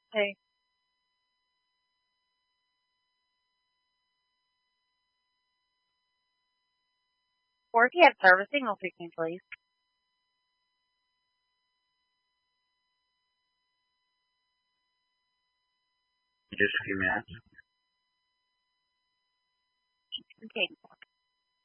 Okay. Or if you have servicing, will pick me, please. Just a few minutes. Okay.